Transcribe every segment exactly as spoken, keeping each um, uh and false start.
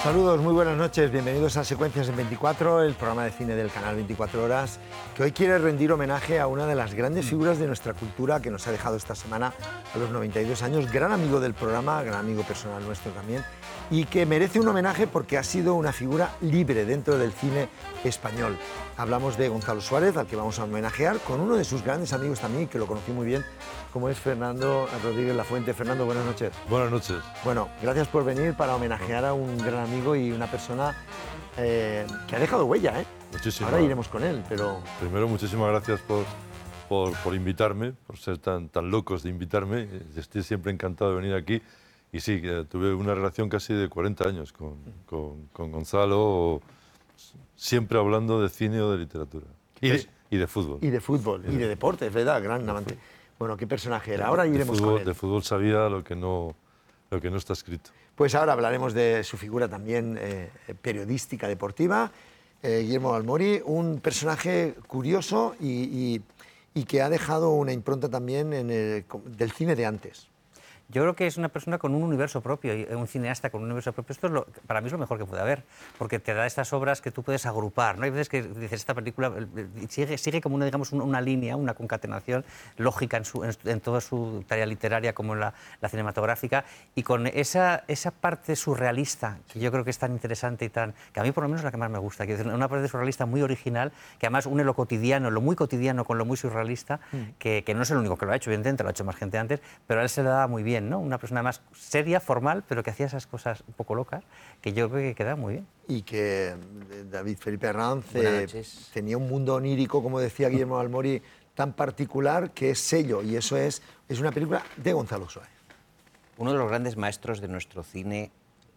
Saludos, muy buenas noches, bienvenidos a Secuencias en veinticuatro, el programa de cine del canal veinticuatro horas, que hoy quiere rendir homenaje a una de las grandes figuras de nuestra cultura que nos ha dejado esta semana a los noventa y dos años, gran amigo del programa, gran amigo personal nuestro también, y que merece un homenaje porque ha sido una figura libre dentro del cine español. Hablamos de Gonzalo Suárez, al que vamos a homenajear, con uno de sus grandes amigos también, que lo conocí muy bien, como es Fernando Rodríguez Lafuente. Fernando, buenas noches. Buenas noches. Bueno, gracias por venir para homenajear a un gran amigo y una persona eh, que ha dejado huella, ¿eh? Muchísimas. Ahora iremos con él, pero... Primero, muchísimas gracias por, por, por invitarme, por ser tan, tan locos de invitarme. Estoy siempre encantado de venir aquí. Y sí, tuve una relación casi de cuarenta años con, con, con Gonzalo, siempre hablando de cine o de literatura. Y de, y de fútbol. Y de fútbol, y de deporte, es verdad, gran amante. Bueno, ¿qué personaje era? Ahora iremos fútbol, con él. De fútbol sabía lo que no, lo que no está escrito. Pues ahora hablaremos de su figura también eh, periodística deportiva. Eh, Guillermo Balmori, un personaje curioso y, y, y que ha dejado una impronta también en el, del cine de antes. Yo creo que es una persona con un universo propio, un cineasta con un universo propio. Esto es lo, para mí es lo mejor que puede haber, porque te da estas obras que tú puedes agrupar, ¿no? Hay veces que dices, esta película sigue, sigue como una, digamos, una línea, una concatenación lógica en, su, en, en toda su tarea literaria como en la, la cinematográfica, y con esa, esa parte surrealista, que yo creo que es tan interesante y tan... que a mí por lo menos es la que más me gusta, que es una parte surrealista muy original, que además une lo cotidiano, lo muy cotidiano con lo muy surrealista, mm. que, que no es el único que lo ha hecho, evidentemente, lo ha hecho más gente antes, pero a él se le da muy bien, ¿no? Una persona más seria, formal, pero que hacía esas cosas un poco locas, que yo creo que queda muy bien. Y que David Felipe Arranz eh, tenía un mundo onírico, como decía Guillermo Balmori, tan particular que es sello, y eso es, es una película de Gonzalo Suárez. Uno de los grandes maestros de nuestro cine,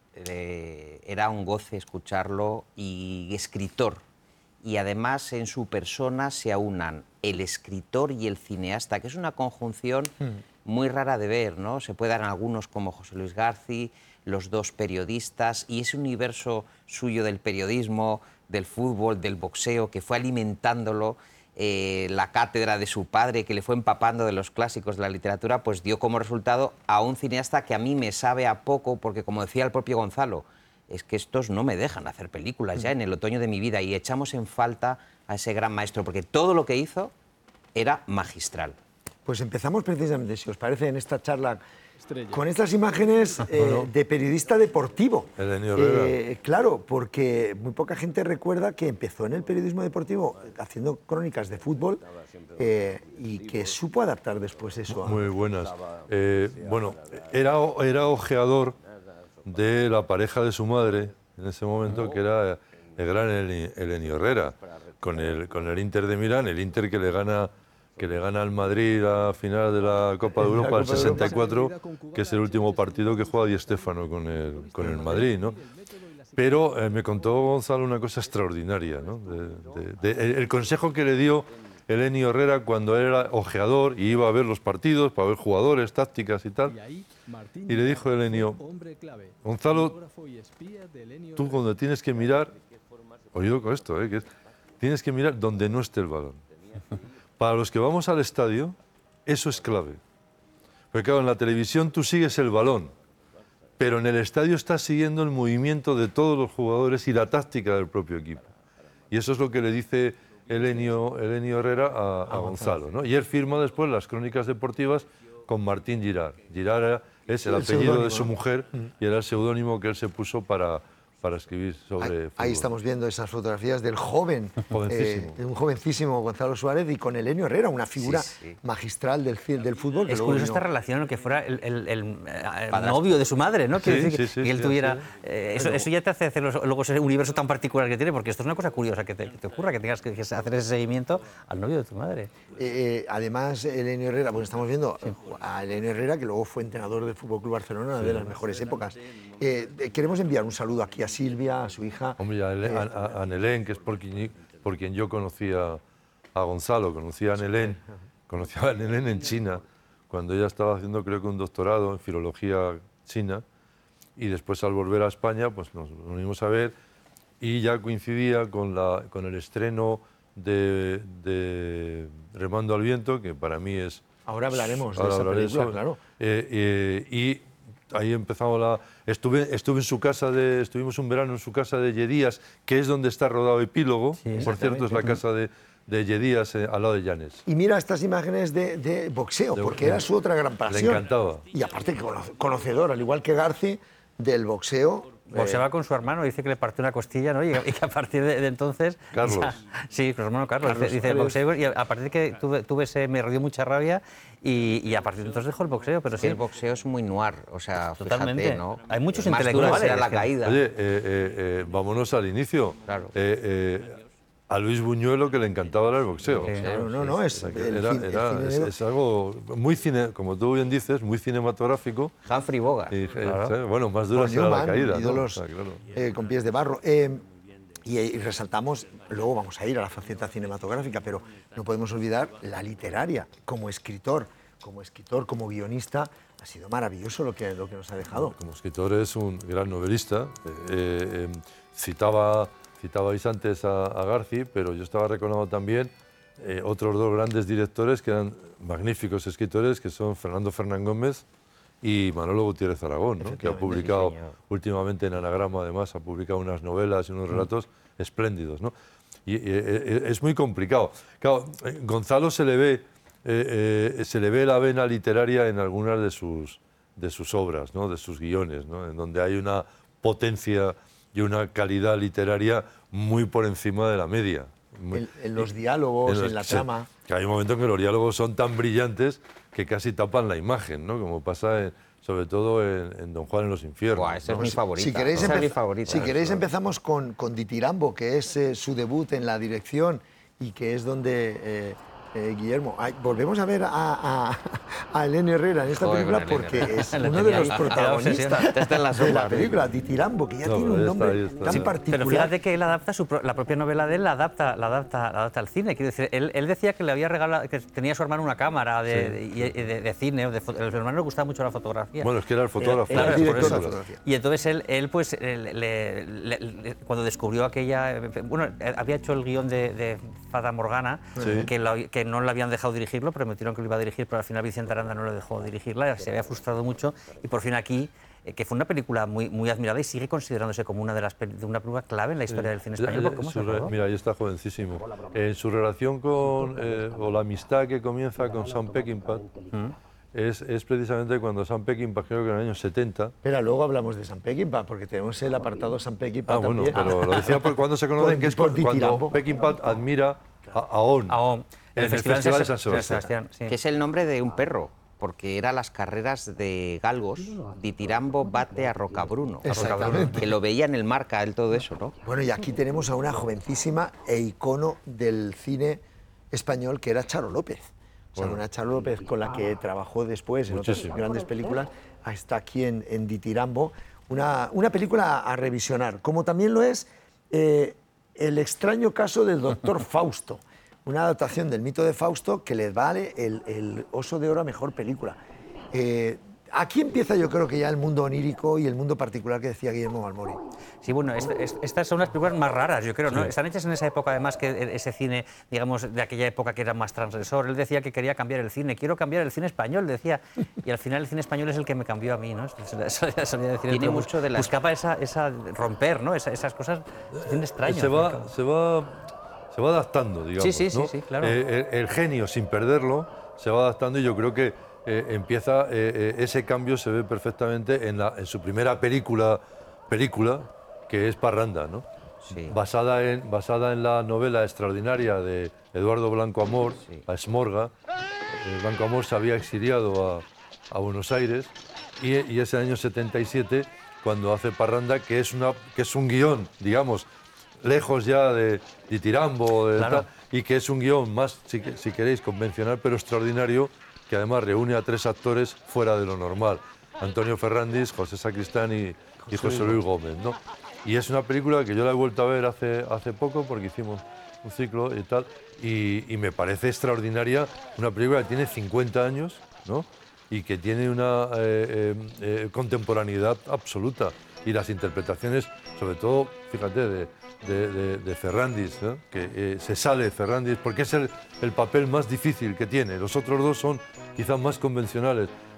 eh, era un goce escucharlo, y escritor. Y además en su persona se aunan el escritor y el cineasta, que es una conjunción mm. muy rara de ver, ¿no? Se puede dar en algunos como José Luis García, los dos periodistas, y ese universo suyo del periodismo, del fútbol, del boxeo, que fue alimentándolo, eh, la cátedra de su padre, que le fue empapando de los clásicos de la literatura, pues dio como resultado a un cineasta que a mí me sabe a poco, porque como decía el propio Gonzalo, es que estos no me dejan hacer películas ya en el otoño de mi vida, y echamos en falta a ese gran maestro, porque todo lo que hizo era magistral. Pues empezamos precisamente, si os parece, en esta charla Estrella. Con estas imágenes eh, de periodista deportivo. Elenio Herrera. Eh, claro, porque muy poca gente recuerda que empezó en el periodismo deportivo haciendo crónicas de fútbol eh, y que supo adaptar después eso. A... Muy buenas. Eh, bueno, era, era ojeador de la pareja de su madre en ese momento, que era el gran Elenio Herrera, con el, con el Inter de Milán, el Inter que le gana... que le gana al Madrid a final de la Copa de Europa del sesenta y cuatro, que es el último partido que juega Di Stéfano con el, con el Madrid, ¿no? Pero eh, me contó Gonzalo una cosa extraordinaria, ¿no? De, de, de, el consejo que le dio Elenio Herrera cuando él era ojeador y iba a ver los partidos para ver jugadores, tácticas y tal, y le dijo Elenio, Gonzalo, tú cuando tienes que mirar, oído con esto, ¿eh? Que es, tienes que mirar donde no esté el balón. Para los que vamos al estadio, eso es clave. Porque claro, en la televisión tú sigues el balón, pero en el estadio estás siguiendo el movimiento de todos los jugadores y la táctica del propio equipo. Y eso es lo que le dice Elenio, Elenio Herrera a, a Gonzalo, ¿no? Y él firma después las crónicas deportivas con Martín Girard. Girard es el, el apellido de su mujer y era el seudónimo que él se puso para... para escribir sobre ahí, fútbol. Ahí estamos viendo esas fotografías del joven, jovencísimo. Eh, de un jovencísimo Gonzalo Suárez y con Elenio Herrera, una figura sí, sí. magistral del, del fútbol. Es curioso esta relación, que fuera el, el, el, el novio de su madre, ¿no? Sí, decir sí, que, sí, que él sí, tuviera... Sí. Eh, eso, eso ya te hace hacer los, luego ese universo tan particular que tiene, porque esto es una cosa curiosa que te, que te ocurra, que tengas que, que hacer ese seguimiento al novio de tu madre. Eh, además, Elenio Herrera, pues estamos viendo sí. a Elenio Herrera, que luego fue entrenador del F C Barcelona, una sí. de las mejores épocas. Eh, queremos enviar un saludo aquí a Silvia, a su hija. Hombre, a, eh, a, a Nelén, que es por quien, por quien yo conocía a Gonzalo, conocía a Nelén, conocía a Nelén en China, cuando ella estaba haciendo creo que un doctorado en filología china, y después al volver a España pues nos unimos a ver, y ya coincidía con, la, con el estreno de, de Remando al viento, que para mí es... Ahora hablaremos ahora de esa hablaré película, eso, claro. Eh, eh, y ahí empezamos la... Estuve, estuve en su casa, de, estuvimos un verano en su casa de Lledías, que es donde está rodado Epílogo, Sí, por cierto, es la casa de, de Lledías, eh, al lado de Llanes. Y mira estas imágenes de, de boxeo, De porque boxeo. era su otra gran pasión. Le encantaba. Y aparte que cono- conocedor, al igual que Garci, del boxeo. Boxeaba con su hermano, dice que le partió una costilla, ¿no? Y, y que a partir de, de entonces... Carlos. ya- sí, con su hermano Carlos. Carlos, dice, dice Carlos. boxeo, y a, a partir de que tuve, tuve ese... Me dio mucha rabia y, y a partir de entonces dejó el boxeo, pero Sí, sí... el boxeo es muy noir, o sea, Totalmente. fíjate, ¿no? Hay muchos Más dura intelectuales será la que- caída. Oye, eh, eh, eh, vámonos al inicio. Claro. Eh, eh, a Luis Buñuelo que le encantaba era el boxeo. Sí. Claro, no, no, es, O sea, que el era- cine- el era- cine es, negro. es algo muy cine, como tú bien dices, muy cinematográfico. Humphrey Bogart. Y, eh, Claro. ¿sabes? Bueno, más dura Paul será la Newman, caída, ¿no? ídolos O sea, claro. eh, con pies de barro. Eh, y, y resaltamos, luego vamos a ir a la faceta cinematográfica, pero no podemos olvidar la literaria. Como escritor, como escritor, como guionista, ha sido maravilloso lo que, lo que nos ha dejado. Como escritor es un gran novelista. Eh, eh, citaba, citabais antes a, a Garci, pero yo estaba recordando también eh, otros dos grandes directores que eran magníficos escritores, que son Fernando Fernán Gómez y Manolo Gutiérrez Aragón, ¿no? Que ha Efectivamente, publicado sí, señor. últimamente en Anagrama, además, ha publicado unas novelas y unos relatos espléndidos, ¿no? Y, eh, eh, es muy complicado. Claro, eh, Gonzalo se le ve, eh, eh, se le ve la vena literaria en algunas de sus, de sus obras, ¿no? De sus guiones, ¿no? En donde hay una potencia y una calidad literaria muy por encima de la media. Muy- En, en los diálogos, en, los- la sí, trama. que hay un momento en que los diálogos son tan brillantes que casi tapan la imagen, ¿no? Como pasa en- sobre todo en, en Don Juan en los infiernos. Buah, esa es ¿no? mi favorita. Si queréis, Esa es mi empeza- favorita. si queréis empezamos con, con Ditirambo, que es eh, su debut en la dirección y que es donde eh, eh, Guillermo... Ay, volvemos a ver a, a, a Elena Herrera en esta Joder, película con Elena porque Herrera. es Le uno de tenía los ahí, protagonistas está- está en la de sombra, la ¿no? película, Ditirambo, que ya No, tiene un ahí está, nombre ahí está. tan Sí, particular. Pero fíjate que él adapta su, pro- la propia novela de él, la adapta, la adapta, la adapta al cine. Quiero decir, él, él decía que le había regalado, que tenía a su hermano una cámara de, de- y- de- de cine, o de, fo- a su hermano le gustaba mucho la fotografía. Bueno, es que era el fotógrafo. Era- era de el las director de películas. fotografía. Y entonces él, él pues, eh, le- le- le- cuando descubrió aquella... Bueno, eh, había hecho el guión de, de Fata Morgana, Sí. que, lo- que no le habían dejado dirigirlo, prometieron que lo iba a dirigir, pero al final Vicente Aranda no lo dejó dirigirla, se había frustrado mucho, y por fin aquí, eh, que fue una película muy, muy admirada y sigue considerándose como una de las peli- de una película clave en la historia del cine español. ¿Por cómo Su se re- rodó? Mira, ahí está jovencísimo. En su relación con, eh, o la amistad que comienza con Sam Peckinpah, es, es precisamente cuando Sam Peckinpah, creo que en el año setenta. Espera, luego hablamos de San Peckinpah, porque tenemos el apartado San Peckinpah Ah, bueno, también. pero lo decía por cuando se conocen, Con- que es con cu- cuando Ditirambo. Peckinpah admira a, a On. Ah, oh, En el Festival de San Sebastián. sí. Que es el nombre de un perro, porque era las carreras de galgos, Ditirambo bate a Rocabruno. Exactamente. Que lo veía en el Marca, él todo eso, ¿no? Bueno, y aquí tenemos a una jovencísima e icono del cine español que era Charo López. O sea, una Charo López con la que trabajó después en otras Muchísimo. grandes películas. Ah, está aquí en, en Ditirambo. Una, una película a, a revisionar, como también lo es eh, El extraño caso del doctor Fausto. Una adaptación del mito de Fausto que le vale el, el Oso de Oro a mejor película. Eh, aquí empieza yo creo que ya el mundo onírico y el mundo particular que decía Guillermo Balmori. Sí, bueno, est- est- estas son las películas más raras, yo creo, ¿no? Sí. Están hechas en esa época, además, que ese cine, digamos, de aquella época que era más transgresor. Él decía que quería cambiar el cine, quiero cambiar el cine español, decía. Y al final el cine español es el que me cambió a mí, ¿no? Eso ya solía- solía decir él, Tiene pero mucho de las- buscaba esa, esa romper, ¿no? Esa- esas cosas bien extrañas. se ¿no? va, se va, se va adaptando, digamos. Sí, sí, sí, ¿no? sí, claro. Eh, el, el genio, sin perderlo, se va adaptando y yo creo que eh, empieza, eh, eh, ese cambio se ve perfectamente en, la, en su primera película, película, que es Parranda, ¿no? Sí. Basada, en, basada en la novela extraordinaria de Eduardo Blanco Amor, Sí. a Esmorga. Eh, Blanco Amor se había exiliado a, a Buenos Aires y, y es el año setenta y siete cuando hace Parranda, que es, una, que es un guión, digamos, lejos ya de Ditirambo, de Claro. tal, y que es un guión más, si, que- si queréis, convencional, pero extraordinario, que además reúne a tres actores fuera de lo normal. Antonio Ferrandis, José Sacristán y, y José Luis Gómez, ¿no? Y es una película que yo la he vuelto a ver hace, hace poco, porque hicimos un ciclo y tal, y, y me parece extraordinaria, una película que tiene cincuenta años, ¿no? Y que tiene una eh, eh, eh, contemporaneidad absoluta. Y las interpretaciones, sobre todo, fíjate, de, de, de- de Ferrandis, ¿no? Que eh, se sale Ferrandis, porque es el, el papel más difícil que tiene. Los otros dos son quizás más convencionales,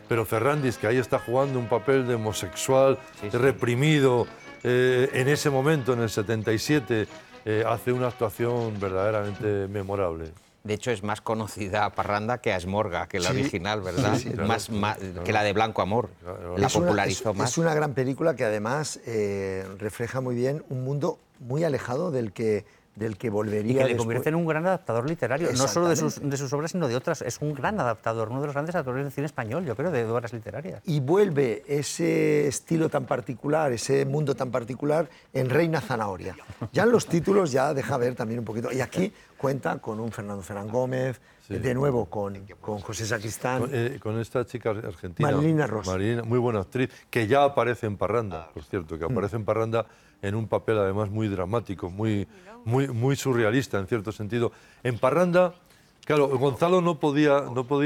pero Ferrandis, que ahí está jugando un papel de homosexual, Sí, sí. reprimido, eh, en ese momento, en el setenta y siete, eh, hace una actuación verdaderamente memorable. De hecho, es más conocida a Parranda que a Esmorga, que la Sí. original, ¿verdad? Sí, sí, claro, más, más- que la de Blanco Amor. Claro. La Es una- popularizó es, más. es una gran película que además eh, refleja muy bien un mundo muy alejado del que, del que volvería Y que le después. convierte en un gran adaptador literario, no solo de sus, Exactamente. de sus obras, sino de otras. Es un gran adaptador, uno de los grandes adaptadores del cine español, yo creo, de obras literarias. Y vuelve ese estilo tan particular, ese mundo tan particular en Reina Zanahoria. Ya en los títulos ya deja ver también un poquito. Y aquí cuenta con un Fernando Ferán Gómez, Sí. de nuevo con, con José Sacristán. Con, eh, con esta chica argentina, Marilina Ross. Marilina, muy buena actriz, que ya aparece en Parranda, por cierto, que aparece en Parranda en un papel además muy dramático, muy, muy, muy surrealista en cierto sentido. En Parranda, claro, Gonzalo no podía, no podía